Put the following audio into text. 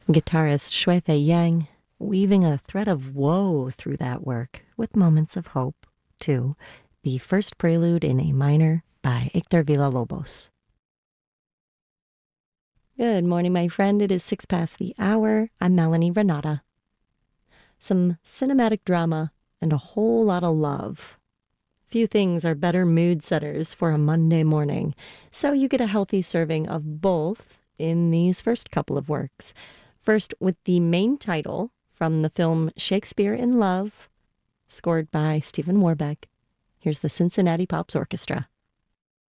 Guitarist Shui-Fei Yang weaving a thread of woe through that work with moments of hope, too. The first prelude in A minor by Hector Villa-Lobos. Good morning, my friend. It is 6 past the hour. I'm Melanie Renata. Some cinematic drama and a whole lot of love. Few things are better mood setters for a Monday morning, so you get a healthy serving of both in these first couple of works. First, with the main title from the film Shakespeare in Love, scored by Stephen Warbeck. Here's the Cincinnati Pops Orchestra.